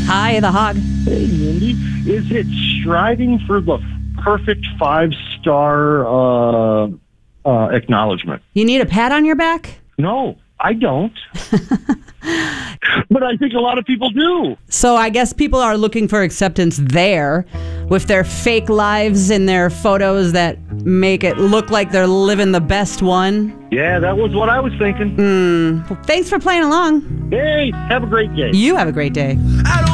Hi, the hog. Hey, Mindy. Is it striving for the perfect 5-star acknowledgement? You need a pat on your back? No, I don't. But I think a lot of people do. So I guess people are looking for acceptance there with their fake lives and their photos that make it look like they're living the best one. Yeah, that was what I was thinking. Well, thanks for playing along. Hey, have a great day. You have a great day.